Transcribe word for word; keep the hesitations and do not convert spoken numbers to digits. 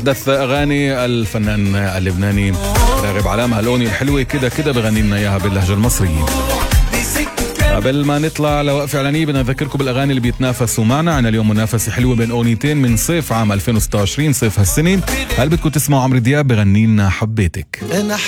أحدث أغاني الفنان اللبناني راغب علامة. الأغنية الحلوة كده كده بغني لنا إياها باللهجة المصرية. قبل ما نطلع لوقف إعلانية بدنا نذكركم بالأغاني اللي بيتنافسوا معنا. عنا اليوم منافسة حلوة بين أغنيتين من صيف عام ألفين وستة وعشرين، صيف هالسنة. هل بدكم تسمعوا عمرو دياب بغني لنا حبيتك؟